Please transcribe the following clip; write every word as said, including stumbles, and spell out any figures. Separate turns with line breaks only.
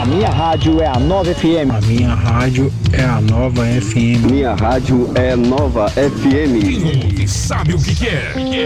A minha rádio é a Nova F M.
A minha rádio é a Nova F M.
Minha rádio é Nova F M.
Quem ouve sabe o que quer.